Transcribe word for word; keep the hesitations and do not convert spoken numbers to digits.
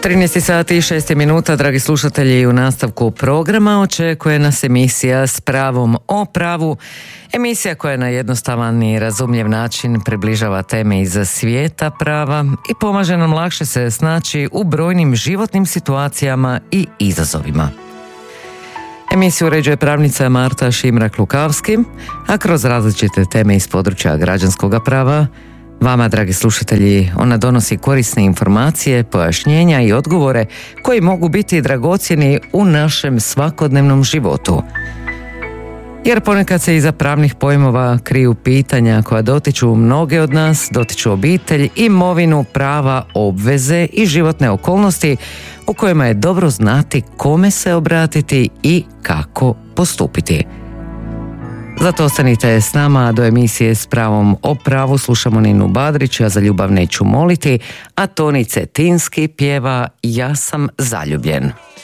trinaest sati i šest minuta, dragi slušatelji, u nastavku programa očekuje nas emisija S pravom o pravu. Emisija koja na jednostavan i razumljiv način približava teme iz svijeta prava i pomaže nam lakše se snaći u brojnim životnim situacijama i izazovima. Emisiju uređuje pravnica Marta Šimrak-Lukavski, a kroz različite teme iz područja građanskog prava vama, dragi slušatelji, ona donosi korisne informacije, pojašnjenja i odgovore koji mogu biti dragocjeni u našem svakodnevnom životu. Jer ponekad se iza pravnih pojmova kriju pitanja koja dotiču mnoge od nas, dotiču obitelj, imovinu, prava, obveze i životne okolnosti u kojima je dobro znati kome se obratiti i kako postupiti. Zato ostanite s nama do emisije S pravom o pravu. Slušamo Ninu Badrić, Ja za ljubav neću moliti, a Toni Cetinski pjeva Ja sam zaljubljen.